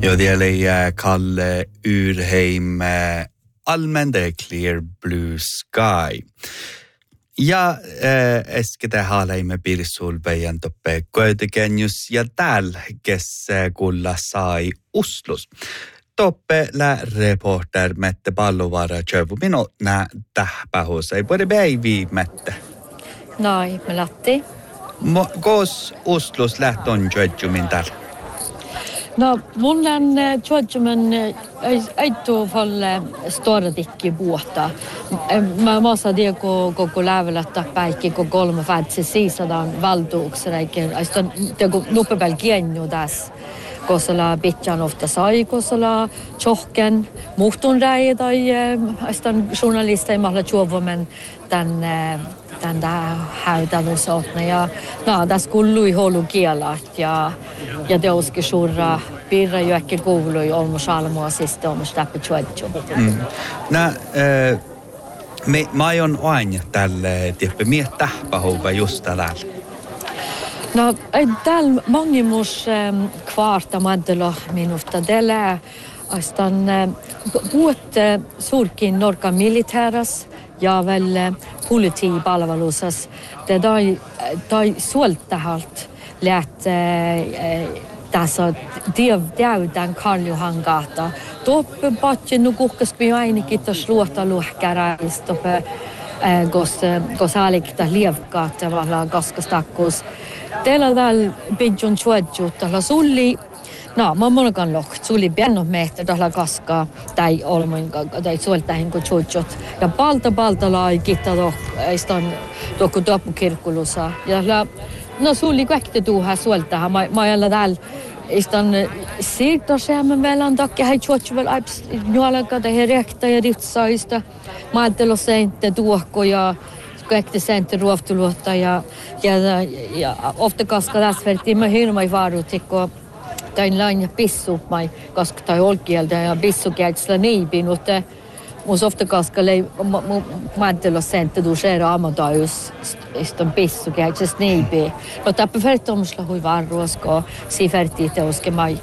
Ja, det är Kalle Urheim, allmän the clear blue sky. Ja, äsken haalaimme Pirsulpäijän toppe Götekenjus ja täällä kes kulla sai Uslus. Toppe lä reporter Mette Pallovara tjövu minu nä tähpähus. Ei puhuta päiviä Mette. Noi, me latti. Kos Uslus lähton tjötjumin täällä? No, mun on tjötjumin ei tuo falle stora dikki buota. Mä massa det kun lävelättä päikki kun kolme färdse sisadan valtuuksena eikä aistan det kun nuppebel gennu tässä. Kosala bitjan ofta sai kosala chocken muhtun räi tai aistan journalister mahla tjuvomen den där hävdavelsåtna ja tässä kuului holu kielat ja teoske surra pirra jo äkki kuului olmus almuasista olmus täppä tjuetju. Mä aion aina tälle tippä miettä pahuva just tällä. No, täällä mongimus kvarta maddella minusta. Täällä aistan puhut surkin norka militäras ja väl politipalvelusas. Det tai suoltahalt lät tässä täytän Karl-Johan gata. Toppe patje nu kukkaspi ainakin tos luota luhkäräistä gos alikta lievkaat valla kaskastakkus. Teillä täällä pidjun tjuedju tällä sulli. No, mä monakan loht. Sulli pienno mehtä tällä kaskaa tai olmoin tai suoltahin kun tjuedjut. Ja palta lai kitta istan tokku toppukirkkulussa. Ja no sulli kaikki tuuha suoltahan. Mä ajalla täällä istan siirtosäämän välän takia hei tjuedju väl aips nuolaka tai he rekta ja ritsaista. Mä ajattelin seintä tuohko ja kaikki seintä ruoftuluotta ja ofta kaska tässä vertiin mä hirmai vaarutikko tain lain pissu mai kaska tai olkieltä ja pissu käytsellä niipi mutta mus ofta kaska lei mä ajattelin seintä duusera amadajus iston pissu käytsellä niipi no täppä vertomusla hui vaaruosko si vertii teoske mai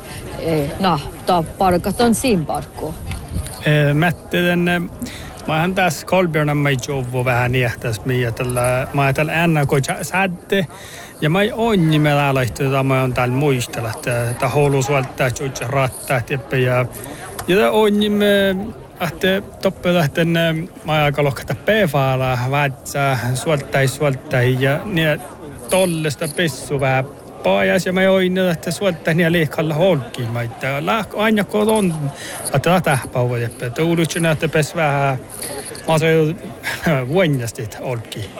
ta parkat on siin parkku. Mette den mä tässä Kolbjörnan mä joudun vähän niehtäis miä tällä mä tällä ennä kun sätte ja mä on nimellä laittaa mä on täällä muistella että holu suoltaa juttu rattaa ja on nimme että toppe lähten mä aika lohkata pefaala vaatsa suoltaa ja ne tollesta pissu vähän pajas ja mä oin että suoltaa ne liikalla holki mä että aina kun on että tähpäivä että uudutsen että pes vähän mä se vuonnasti holki.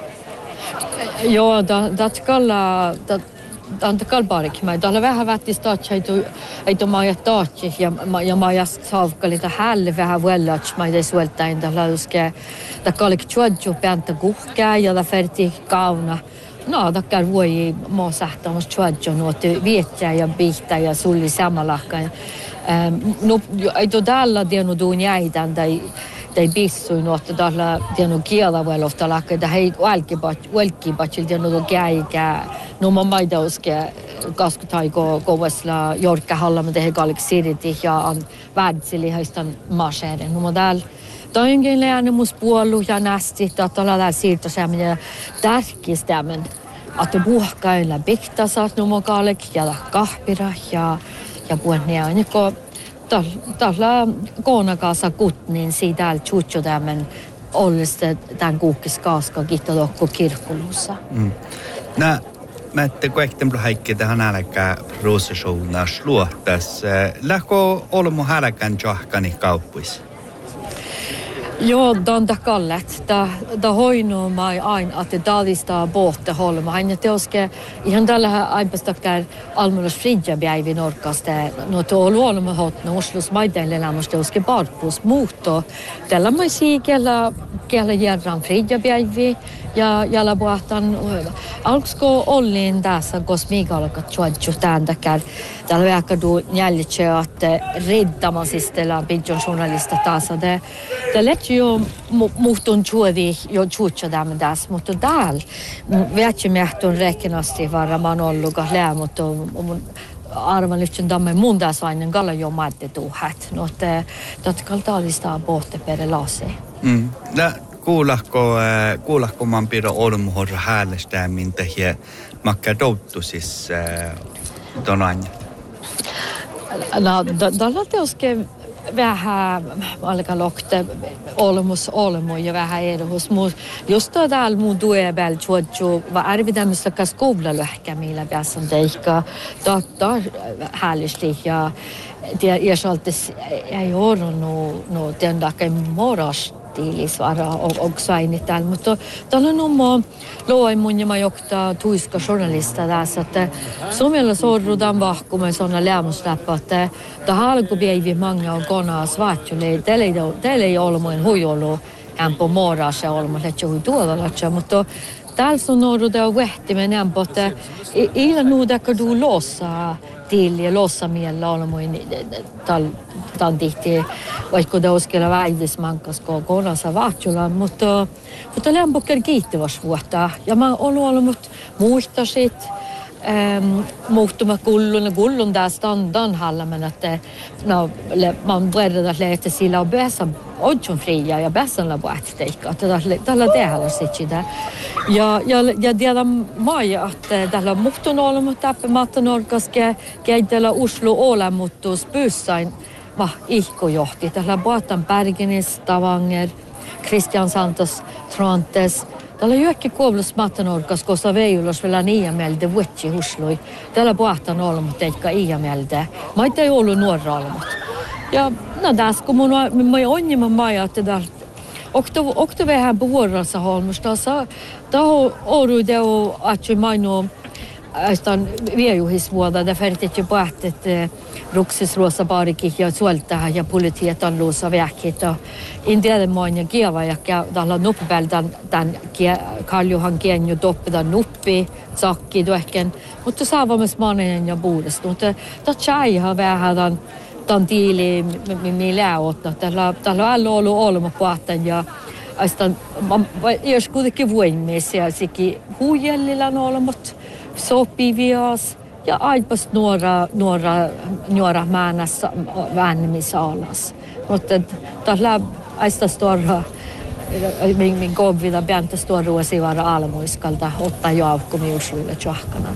Joo, dat kalla anta kalbarik mä tällä vähän vätti startcha ei to maja taatsi ja maja saavkali ta hälle vähän vuellats mä ei suoltain tällä uske ta kalik tjuadju päntä kuhkää ja ta ferti kauna. No, takkar voi mä sähtämys tjuadju nuotti viettää ja bihtä ja sulli samalahkan. No, ei to tällä tienu duun jäitän tai bissuin nuotta tällä tienu kiela voi ofta lakka da hei välkkibatsil tienu to käikä no mä maidauske kaskutaiko kovasla jorkka hallama tehe kalik siriti ja on värdsili haistan marscheren no mä täällä toinkin leänne mus puollu ja nästi tällä täällä siirtosämmen ja tärkistämmen että puhkailla biktasat no mä kalik ja kahpira ja puhnia aina tällä koonakaasa kutnin siitä täällä tjutsjotämmen ollista tämän kuukkiskaaska kittadokko kirkkulussa. Mette kuekten haikki tähän älkää prosessionas luottas. Lähkö olmu hälkän johkani kauppuis? Joo, det kallet. Da hoinu mai aina, että dalista båte holma. Aina teoske ihan tällä aipastakkar almulas fridjapäivi norkasta. No tuo luolma hot no Oslos maidelle lämmas teoske barpus muutto. Tällä mai siikellä järran fridjapäivi ja jalla puhtaan alksko ollin tässä kosmiikalkat tjuadju tändäkkär. Tällä väkadu jäljitsee, että riddamasistella pidjon journalista taas. Det lät ju muhtun tjuodi jo tjuutsadämme tässä, mutta täällä vet ju mähtun räknasti vara man olluga lää, mutta arvan lyhtsyn damme mundaasvainen kalla jo madde tuhat. No te kaltaalista pohte pere lase. Kuulahko man pidä olmuhor häälestää mintä hie makka douttu siis ton aina? No, tällä teoske vähän alkaa lokte olmu ja vähän erohus. Just täällä mun tuebel tuodju va arvidämistä kas skoulalyhkä millä pääsen teikka. Totta häälisesti ja det saltes ei ollut no den dagen moras tiilisvara och saini täällä, mutta tällä on loimun ja mä johtaa tuiska journalista tässä, että Suomella sorrutaan vahkumaan svona lämmusläppä, että tämä alkupäivä mange on konaa svaatjulle, teillä ei ollut mun huijolu, ämpö moras ja olemme lähtsä tuolla, mutta täällä on norruta vehtimen ämpö, että illa nuudakka du lossa till ja lossamiellä olmuin tämän tihti, vaikka tauskella väidismankas konansa vahtjulaan, mutta lämpökkär kiittäväs vuotta. Ja mä oon ollut muistasit, muhtuma kullun där standan halmen että man bredda lite sillä och bäsa odjon fria ja bäsan la boatteikka tällä tehdä sitä ja tiedä maja että tällä muhtun olemus tappamatta norkaske keitellä Oslo olemuttus pyssain ihkojohti tällä boatan Bergenis Stavanger Christian Santos Trantes. Tällä jyökki kuoblus mattenorkas, koska veijulos vielä iämelde vuotsi huslui. Tällä puhtaan olmut eikä iämelde. Mä ei ollut nuora olmut. Ja no tässä kun mun onniman maja, että okto vähän puhuorassa olmusta. Tämä on teo atsi mainu aistan viejuhisvuoda, det färdigt ju puhtet ruksisruossa paarikin ja suoltahan ja politiet on luossa vähkit. En tiedä monia kieva ja tällä nuppipältän tämän kaljuhan kienju toppitan nuppi, sakki tuohken. Mutta saavamme manen ja puudesta. Mutta tämä vähän tämän tiili, millä ottaa. Tällä on alla ollut olema puhtaan ja aistan, jos kuitenkin voimissa ja sikin huijellilla on olemat sopivias. Ja aipas nuora määnässä väännissä alas. Mutta tällä aista stora min kovida bjäntä stora ruosivara almuiskalta ottaa jo aukkumi usluille tjohkana.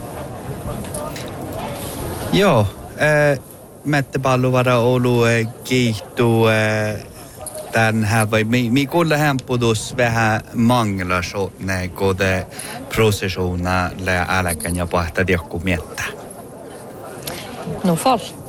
Joo, Mette Palluvara ollut kiihtuu tämän vai mi kuulla hempudus vähän manglas ne kode processiona le älkän ja pahta diokku miettää. No fall.